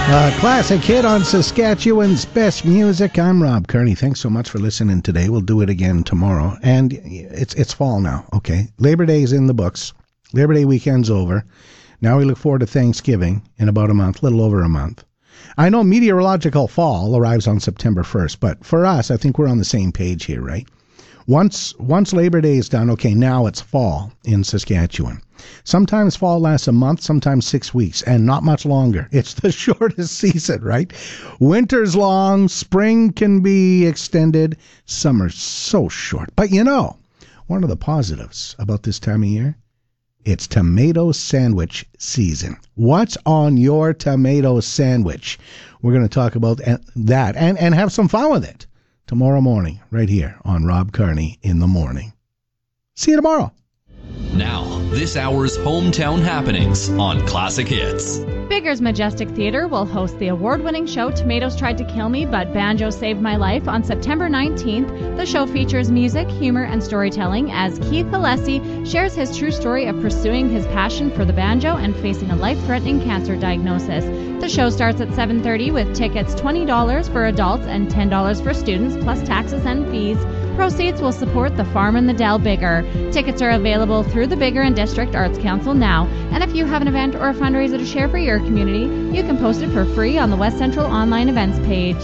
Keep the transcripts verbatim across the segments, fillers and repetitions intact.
Uh, classic hit on Saskatchewan's best music. I'm Rob Kearney. Thanks so much for listening today. We'll do it again tomorrow. And it's it's fall now, okay? Labor Day is in the books. Labor Day weekend's over. Now we look forward to Thanksgiving in about a month, a little over a month. I know meteorological fall arrives on September first, but for us, I think we're on the same page here, right? Once once Labor Day is done, okay, now it's fall in Saskatchewan. Sometimes fall lasts a month, sometimes six weeks, and not much longer. It's the shortest season, right? Winter's long, spring can be extended, summer's so short. But you know, one of the positives about this time of year, it's tomato sandwich season. What's on your tomato sandwich? We're going to talk about that and, and have some fun with it tomorrow morning, right here on Rob Kearney in the Morning. See you tomorrow. Now, this hour's hometown happenings on Classic Hits. Bigger's Majestic Theatre will host the award-winning show Tomatoes Tried to Kill Me, but Banjo Saved My Life on September nineteenth. The show features music, humor, and storytelling as Keith Alessi shares his true story of pursuing his passion for the banjo and facing a life-threatening cancer diagnosis. The show starts at seven thirty with tickets twenty dollars for adults and ten dollars for students, plus taxes and fees. Proceeds will support the Farm and the Dell Bigger. Tickets are available through the Bigger and District Arts Council now, and if you have an event or a fundraiser to share for your community, you can post it for free on the West Central online events page.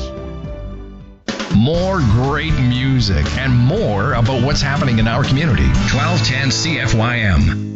More great music and more about what's happening in our community. twelve ten C F Y M.